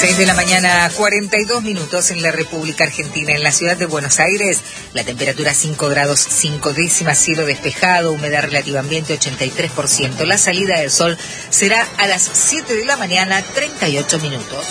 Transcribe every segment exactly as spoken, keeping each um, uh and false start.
seis de la mañana, cuarenta y dos minutos en la República Argentina. En la ciudad de Buenos Aires, la temperatura cinco grados cinco décimas, cielo despejado, humedad relativa ambiente ochenta y tres por ciento. La salida del sol será a las siete de la mañana, treinta y ocho minutos.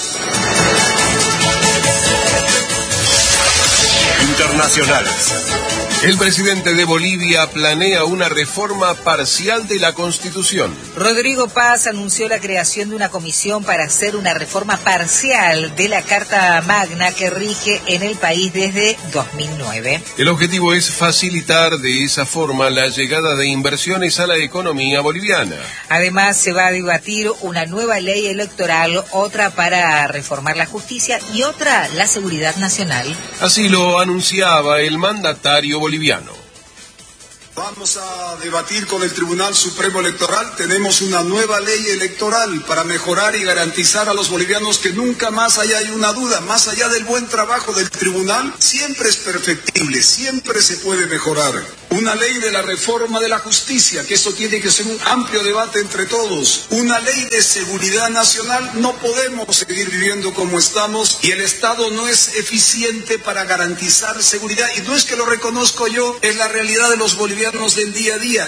Internacionales. El presidente de Bolivia planea una reforma parcial de la Constitución. Rodrigo Paz anunció la creación de una comisión para hacer una reforma parcial de la Carta Magna que rige en el país desde dos mil nueve. El objetivo es facilitar de esa forma la llegada de inversiones a la economía boliviana. Además, se va a debatir una nueva ley electoral, otra para reformar la justicia y otra la seguridad nacional. Así lo anunciaba el mandatario boliviano. Boliviano. Vamos a debatir con el Tribunal Supremo Electoral. Tenemos una nueva ley electoral para mejorar y garantizar a los bolivianos que nunca más haya una duda. Más allá del buen trabajo del tribunal, siempre es perfectible, siempre se puede mejorar. Una ley de la reforma de la justicia, que eso tiene que ser un amplio debate entre todos. Una ley de seguridad nacional. No podemos seguir viviendo como estamos y el Estado no es eficiente para garantizar seguridad. Y no es que lo reconozco yo, es la realidad de los bolivianos del día a día.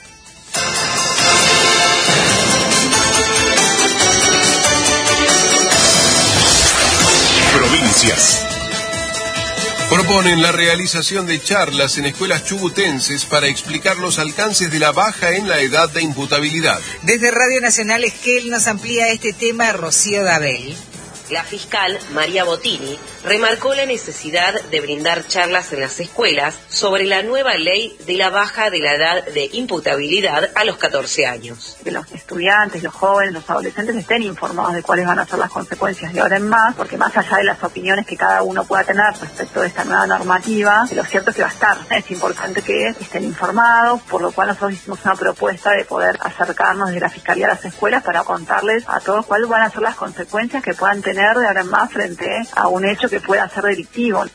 Provincias. Proponen la realización de charlas en escuelas chubutenses para explicar los alcances de la baja en la edad de imputabilidad. Desde Radio Nacional Esquel nos amplía este tema Rocío Dabel. La fiscal María Bottini remarcó la necesidad de brindar charlas en las escuelas sobre la nueva ley de la baja de la edad de imputabilidad a los catorce años. Que los estudiantes, los jóvenes, los adolescentes estén informados de cuáles van a ser las consecuencias de ahora en más, porque más allá de las opiniones que cada uno pueda tener respecto de esta nueva normativa, lo cierto es que va a estar. Es importante que estén informados, por lo cual nosotros hicimos una propuesta de poder acercarnos de la Fiscalía a las escuelas para contarles a todos cuáles van a ser las consecuencias que puedan tener de ahora en más frente a un hecho que pueda ser delictivo.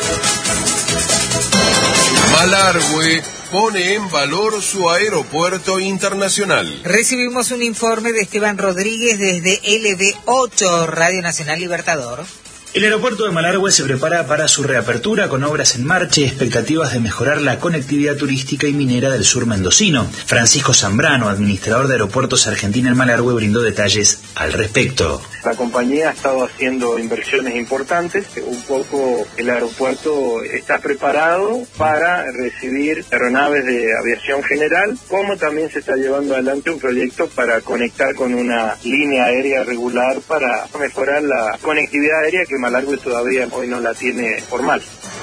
Malargüe pone en valor su aeropuerto internacional. Recibimos un informe de Esteban Rodríguez desde L B ocho, Radio Nacional Libertador. El aeropuerto de Malargüe se prepara para su reapertura con obras en marcha y expectativas de mejorar la conectividad turística y minera del sur mendocino. Francisco Zambrano, administrador de Aeropuertos Argentina en Malargüe, brindó detalles al respecto. La compañía ha estado haciendo inversiones importantes. Un poco el aeropuerto está preparado para recibir aeronaves de aviación general, como también se está llevando adelante un proyecto para conectar con una línea aérea regular para mejorar la conectividad aérea que Malargüe todavía hoy no la tiene formal.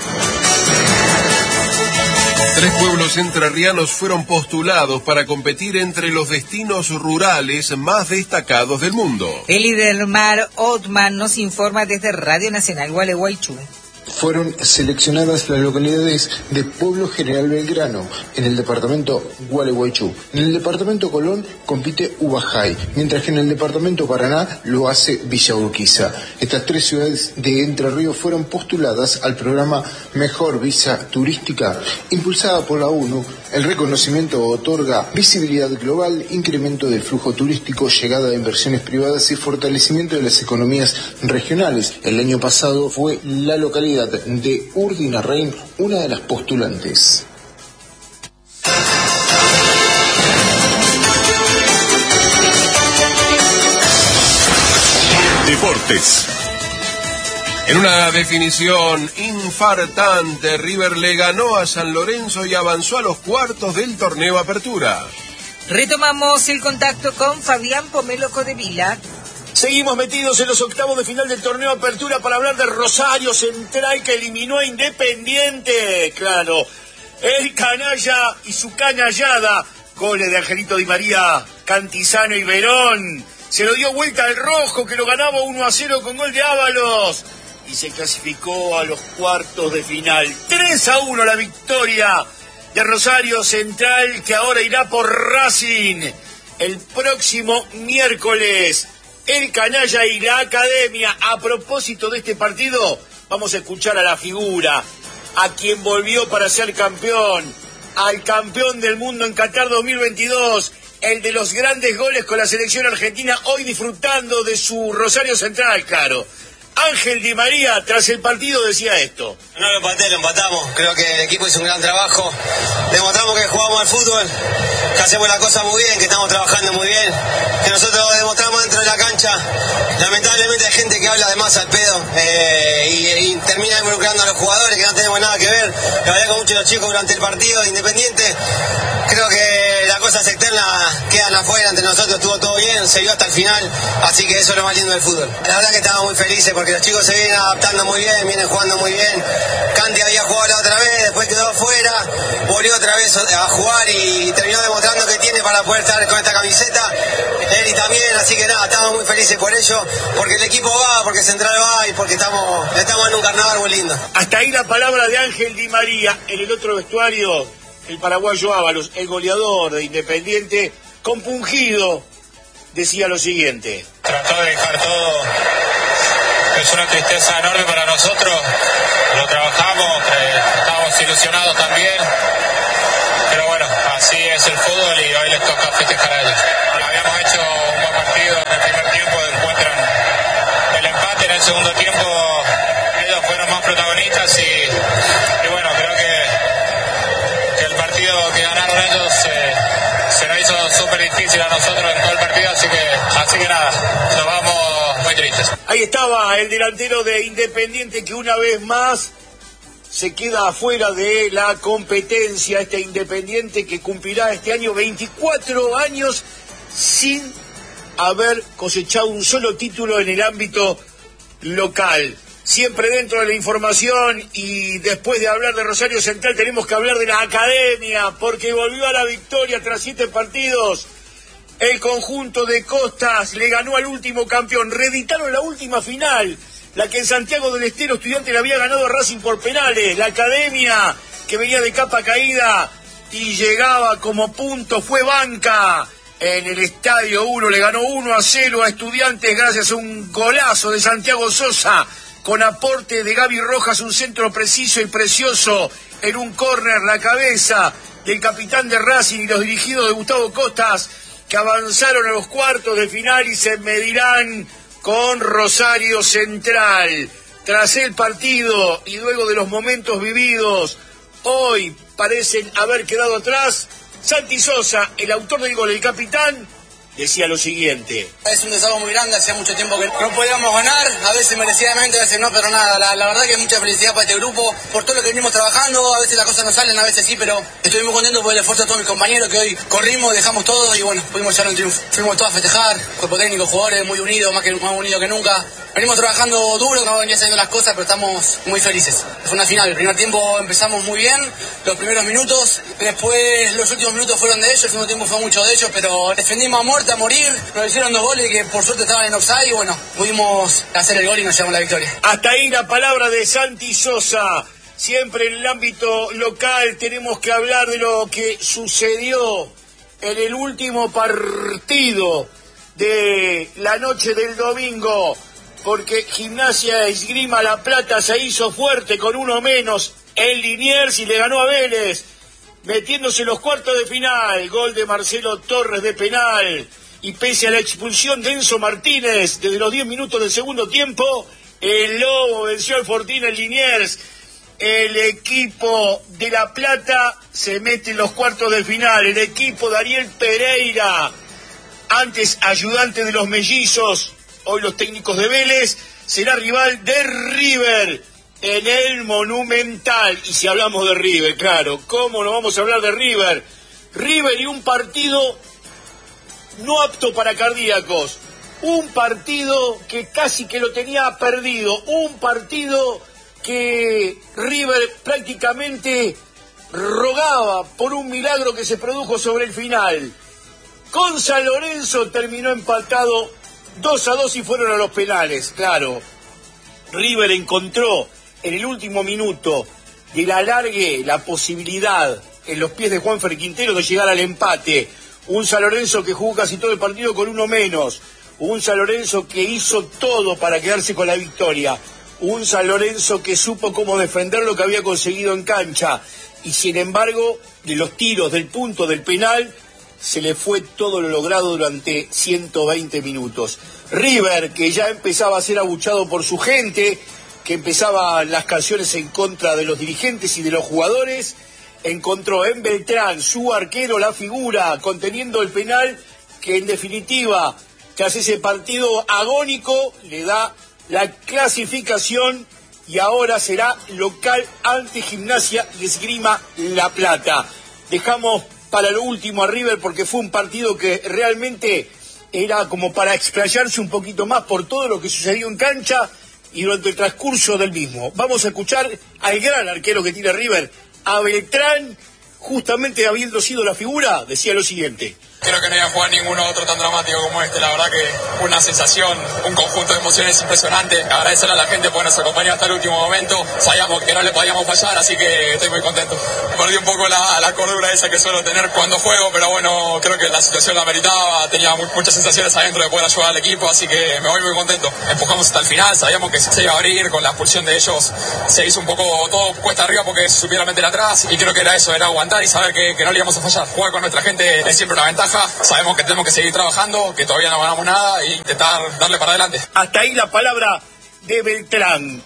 Tres pueblos entrerrianos fueron postulados para competir entre los destinos rurales más destacados del mundo. Elidermar Otman nos informa desde Radio Nacional Gualeguaychú. Fueron seleccionadas las localidades de Pueblo General Belgrano, en el departamento Gualeguaychú. En el departamento Colón compite Ubajay, mientras que en el departamento Paraná lo hace Villa Urquiza. Estas tres ciudades de Entre Ríos fueron postuladas al programa Mejor Visa Turística, impulsada por la ONU. El reconocimiento otorga visibilidad global, incremento del flujo turístico, llegada de inversiones privadas y fortalecimiento de las economías regionales. El año pasado fue la localidad de Urdinarrain una de las postulantes. Deportes. En una definición infartante, River le ganó a San Lorenzo y avanzó a los cuartos del torneo Apertura. Retomamos el contacto con Fabián Pomelo Codevila. Seguimos metidos en los octavos de final del torneo Apertura para hablar de Rosario Central, que eliminó a Independiente. Claro, el canalla y su canallada. Goles de Angelito Di María, Cantizano y Verón. Se lo dio vuelta al rojo, que lo ganaba uno a cero con gol de Ábalos. Y se clasificó a los cuartos de final. tres a uno la victoria de Rosario Central, que ahora irá por Racing el próximo miércoles. El canalla y la academia. A propósito de este partido, vamos a escuchar a la figura, a quien volvió para ser campeón, al campeón del mundo en Qatar dos mil veintidós, el de los grandes goles con la selección argentina, hoy disfrutando de su Rosario Central, claro. Ángel Di María, tras el partido, decía esto. No lo empaté, lo empatamos. Creo que el equipo hizo un gran trabajo. Demostramos que jugamos al fútbol, que hacemos la cosa muy bien, que estamos trabajando muy bien, que nosotros demostramos dentro de la cancha. Lamentablemente hay gente que habla de más al pedo eh, y, y termina involucrando a los jugadores, que no tenemos nada que ver. Le hablé con muchos de los chicos durante el partido de Independiente. Creo que las cosas externas quedan afuera, entre nosotros estuvo todo bien, se vio hasta el final, así que eso es lo más lindo del fútbol. La verdad que estamos muy felices porque los chicos se vienen adaptando muy bien, vienen jugando muy bien. Canti había jugado la otra vez, después quedó afuera, volvió otra vez a jugar y terminó demostrando que tiene para poder estar con esta camiseta. Eri también, así que nada, estamos muy felices por ello, porque el equipo va, porque Central va y porque estamos, estamos en un carnaval muy lindo. Hasta ahí la palabra de Ángel Di María. En el otro vestuario, el paraguayo Ábalos, el goleador de Independiente, compungido, decía lo siguiente. Trató de dejar todo. Es una tristeza enorme para nosotros, lo trabajamos, eh, estamos ilusionados también, pero bueno, así es el fútbol y hoy les toca festejar a ellos. Habíamos hecho un buen partido en el primer tiempo, encuentran el empate en el segundo tiempo, ellos fueron más protagonistas y, y bueno, creo que, que el partido que ganaron ellos eh, se nos hizo súper difícil a nosotros en todo el partido, así que, así que nada, nos vamos muy tristes. Ahí estaba el delantero de Independiente que una vez más se queda afuera de la competencia. Este Independiente que cumplirá este año veinticuatro años sin haber cosechado un solo título en el ámbito local. Siempre dentro de la información, y después de hablar de Rosario Central tenemos que hablar de la academia, porque volvió a la victoria tras siete partidos. El conjunto de Costas le ganó al último campeón, reeditaron la última final, la que en Santiago del Estero Estudiantes le había ganado a Racing por penales. La academia, que venía de capa caída y llegaba como punto, fue banca en el Estadio uno, le ganó uno a cero a Estudiantes gracias a un golazo de Santiago Sosa, con aporte de Gaby Rojas, un centro preciso y precioso en un córner, la cabeza del capitán de Racing y los dirigidos de Gustavo Costas, que avanzaron a los cuartos de final y se medirán con Rosario Central. Tras el partido y luego de los momentos vividos, hoy parecen haber quedado atrás. Santi Sosa, el autor del gol, el capitán, decía lo siguiente. Es un desahogo muy grande, hacía mucho tiempo que no podíamos ganar, a veces merecidamente, a veces no, pero nada, la, la verdad que mucha felicidad para este grupo, por todo lo que venimos trabajando. A veces las cosas no salen, a veces sí, pero estoy muy contento por el esfuerzo de todos mis compañeros, que hoy corrimos, dejamos todo y bueno, pudimos echar un triunfo. Fuimos todos a festejar, cuerpo técnico, jugadores muy unidos, más que más unidos que nunca. Venimos trabajando duro, no venía haciendo las cosas, pero estamos muy felices. Fue una final, el primer tiempo empezamos muy bien, los primeros minutos, después los últimos minutos fueron de ellos, el segundo tiempo fue mucho de ellos, pero defendimos a muerte, a morir, nos hicieron dos goles que por suerte estaban en offside y bueno, pudimos hacer el gol y nos llevamos la victoria. Hasta ahí la palabra de Santi Sosa. Siempre en el ámbito local tenemos que hablar de lo que sucedió en el último partido de la noche del domingo, porque Gimnasia Esgrima La Plata se hizo fuerte con uno menos en Liniers y le ganó a Vélez, metiéndose en los cuartos de final. Gol de Marcelo Torres de penal, y pese a la expulsión de Enzo Martínez desde los diez minutos del segundo tiempo, el Lobo venció al Fortín en Liniers. El equipo de La Plata se mete en los cuartos de final. El equipo de Ariel Pereira, antes ayudante de los mellizos, hoy los técnicos de Vélez, será rival de River en el Monumental. Y si hablamos de River, claro, ¿cómo no vamos a hablar de River? River y un partido no apto para cardíacos, un partido que casi que lo tenía perdido, un partido que River prácticamente rogaba por un milagro que se produjo sobre el final. Con San Lorenzo terminó empatado dos a dos y fueron a los penales. Claro, River encontró en el último minuto del alargue la posibilidad en los pies de Juanfer Quintero de llegar al empate. Un San Lorenzo que jugó casi todo el partido con uno menos, un San Lorenzo que hizo todo para quedarse con la victoria, un San Lorenzo que supo cómo defender lo que había conseguido en cancha, y sin embargo, de los tiros del punto del penal, se le fue todo lo logrado durante ciento veinte minutos. River, que ya empezaba a ser abuchado por su gente, que empezaban las canciones en contra de los dirigentes y de los jugadores, encontró en Beltrán, su arquero, la figura, conteniendo el penal, que en definitiva, tras ese partido agónico, le da la clasificación y ahora será local ante Gimnasia y Esgrima La Plata. Dejamos para lo último a River porque fue un partido que realmente era como para explayarse un poquito más por todo lo que sucedió en cancha y durante el transcurso del mismo. Vamos a escuchar al gran arquero que tiene River, a Beltrán, justamente habiendo sido la figura, decía lo siguiente. Creo que no iba a jugar ninguno otro tan dramático como este. La verdad que una sensación, un conjunto de emociones impresionante. Agradecerle a la gente porque nos acompañó hasta el último momento. Sabíamos que no le podíamos fallar, así que estoy muy contento. Perdí un poco la, la cordura esa que suelo tener cuando juego, pero bueno, creo que la situación la meritaba. Tenía muy, muchas sensaciones adentro de poder ayudar al equipo, así que me voy muy contento. Empujamos hasta el final, sabíamos que se iba a abrir con la expulsión de ellos. Se hizo un poco todo cuesta arriba porque se supiera meter atrás y creo que era eso, era aguantar y saber que, que no le íbamos a fallar. Jugar con nuestra gente es siempre una ventaja. Sabemos que tenemos que seguir trabajando, que todavía no ganamos nada e intentar darle para adelante. Hasta ahí la palabra de Beltrán.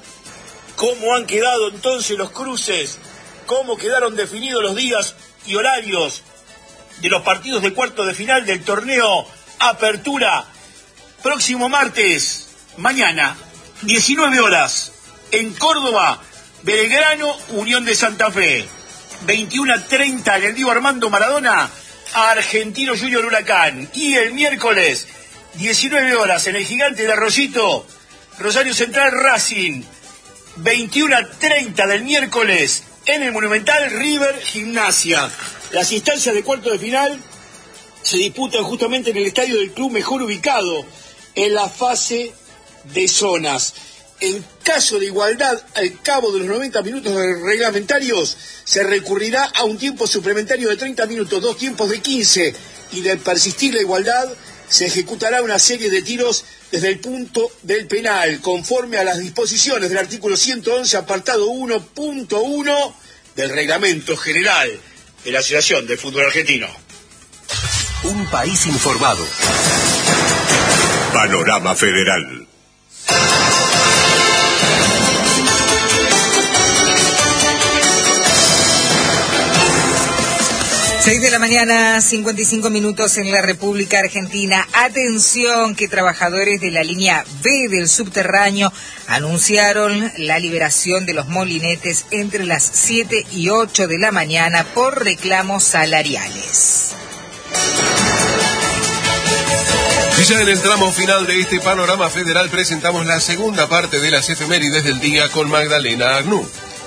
¿Cómo han quedado entonces los cruces? ¿Cómo quedaron definidos los días y horarios de los partidos de cuarto de final del torneo Apertura? Próximo martes, mañana, diecinueve horas, en Córdoba, Belgrano, Unión de Santa Fe. veintiuno treinta en el Diego Armando Maradona, Argentino Junior Huracán. Y el miércoles, diecinueve horas, en el Gigante de Arroyito, Rosario Central Racing. veintiuno treinta del miércoles, en el Monumental, River Gimnasia. Las instancias de cuarto de final se disputan justamente en el estadio del club mejor ubicado en la fase de zonas. En caso de igualdad, al cabo de los noventa minutos reglamentarios, se recurrirá a un tiempo suplementario de treinta minutos, dos tiempos de quince, y de persistir la igualdad, se ejecutará una serie de tiros desde el punto del penal, conforme a las disposiciones del artículo ciento once, apartado uno punto uno del Reglamento General de la Asociación del Fútbol Argentino. Un país informado. Panorama Federal. seis de la mañana, cincuenta y cinco minutos en la República Argentina. Atención, que trabajadores de la línea B del subterráneo anunciaron la liberación de los molinetes entre las siete y ocho de la mañana por reclamos salariales. Y ya en el tramo final de este panorama federal presentamos la segunda parte de las efemérides del día con Magdalena Arnú.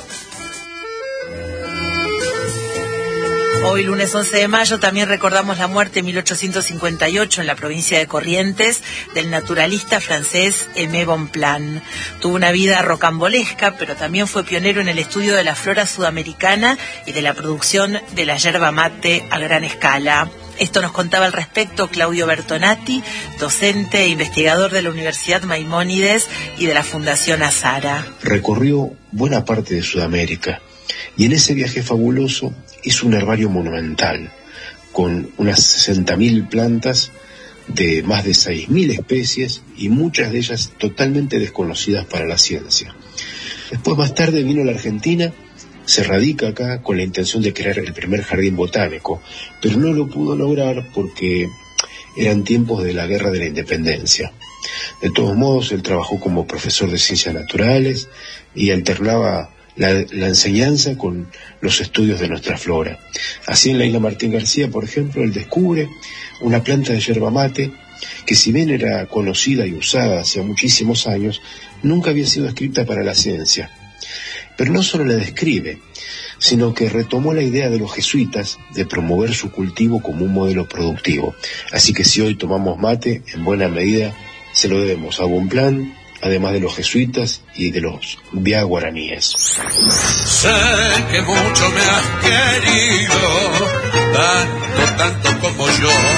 Hoy, lunes once de mayo, también recordamos la muerte en mil ochocientos cincuenta y ocho en la provincia de Corrientes del naturalista francés Aimé Bonpland. Tuvo una vida rocambolesca, pero también fue pionero en el estudio de la flora sudamericana y de la producción de la yerba mate a gran escala. Esto nos contaba al respecto Claudio Bertonati, docente e investigador de la Universidad Maimónides y de la Fundación Azara. Recorrió buena parte de Sudamérica y en ese viaje fabuloso hizo un herbario monumental con unas sesenta mil plantas de más de seis mil especies y muchas de ellas totalmente desconocidas para la ciencia. Después, más tarde, vino a la Argentina, se radica acá con la intención de crear el primer jardín botánico, pero no lo pudo lograr porque eran tiempos de la Guerra de la Independencia. De todos modos, él trabajó como profesor de ciencias naturales y alternaba La, la enseñanza con los estudios de nuestra flora. Así, en la isla Martín García, por ejemplo, él descubre una planta de yerba mate que, si bien era conocida y usada hacía muchísimos años, nunca había sido escrita para la ciencia. Pero no solo la describe, sino que retomó la idea de los jesuitas de promover su cultivo como un modelo productivo. Así que si hoy tomamos mate, en buena medida se lo debemos a Bonpland, además de los jesuitas y de los vía guaraníes. Sé que mucho me has querido, tanto, tanto como yo.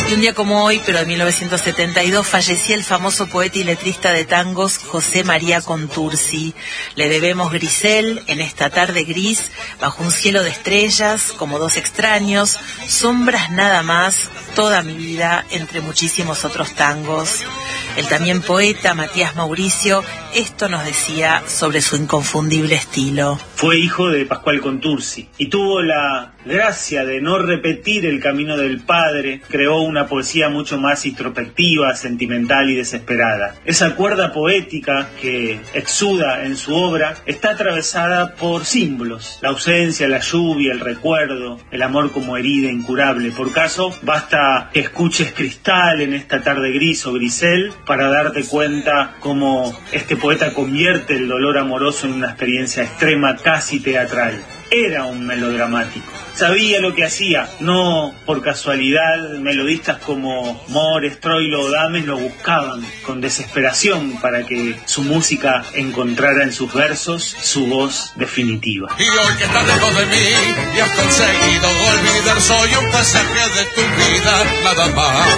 Y un día como hoy, pero en mil novecientos setenta y dos, fallecía el famoso poeta y letrista de tangos José María Contursi. Le debemos Grisel, En esta tarde gris, Bajo un cielo de estrellas, Como dos extraños, Sombras nada más, Toda mi vida, entre muchísimos otros tangos. El también poeta Matías Mauricio esto nos decía sobre su inconfundible estilo. Fue hijo de Pascual Contursi y tuvo la gracia de no repetir el camino del padre. Creó una poesía mucho más introspectiva, sentimental y desesperada. Esa cuerda poética que exuda en su obra está atravesada por símbolos: la ausencia, la lluvia, el recuerdo, el amor como herida incurable. Por caso, basta que escuches Cristal, En esta tarde gris o Grisel para darte cuenta cómo este poeta convierte el dolor amoroso en una experiencia extrema, casi teatral. Era un melodramático. Sabía lo que hacía. No por casualidad, melodistas como Mores, Troilo o Dames lo buscaban con desesperación para que su música encontrara en sus versos su voz definitiva. Y hoy que estás lejos de mí y has conseguido olvidar, soy un pasaje de tu vida, nada más.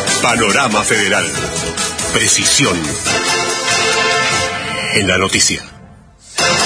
Panorama Federal. Precisión en la noticia.